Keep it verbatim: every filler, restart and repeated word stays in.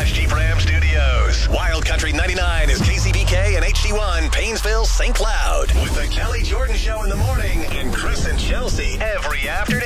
Dodge Jeep Ram Studios. Wild Country ninety-nine is K C B K and H D one, Paynesville, Saint Cloud. With the Kelly Jordan Show in the morning and Chris and Chelsea every afternoon.